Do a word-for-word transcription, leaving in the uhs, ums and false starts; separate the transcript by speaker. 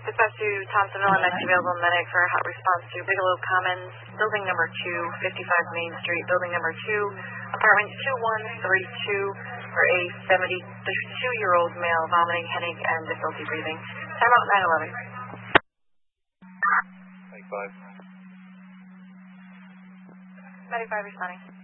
Speaker 1: Dispatch to Thompsonville, next available medic for a hot response to Bigelow Commons, building number two, fifty-five Main Street, building number two, apartment two one three two, for a seventy-two-year-old male vomiting, headache, and difficulty breathing. Timeout nine eleven.
Speaker 2: ninety-five.
Speaker 1: ninety-five responding.